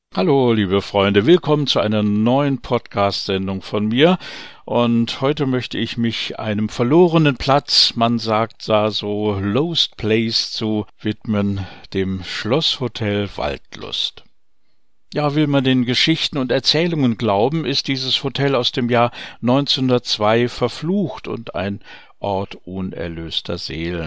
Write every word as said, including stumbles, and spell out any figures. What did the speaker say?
Hallo, liebe Freunde, willkommen zu einer neuen Podcast-Sendung von mir. Und heute möchte ich mich einem verlorenen Platz, man sagt da so Lost Place, zu widmen, dem Schlosshotel Waldlust. Ja, will man den Geschichten und Erzählungen glauben, ist dieses Hotel aus dem Jahr neunzehnhundertzwei verflucht und ein Ort unerlöster Seelen.